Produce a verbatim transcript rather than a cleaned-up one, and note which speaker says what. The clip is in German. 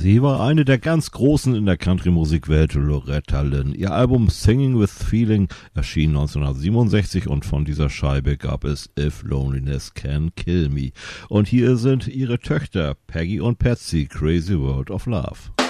Speaker 1: Sie war eine der ganz Großen in der Country-Musikwelt, Loretta Lynn. Ihr Album Singing with Feeling erschien neunzehnhundertsiebenundsechzig und von dieser Scheibe gab es If Loneliness Can Kill Me. Und hier sind ihre Töchter Peggy und Patsy, Crazy World of Love.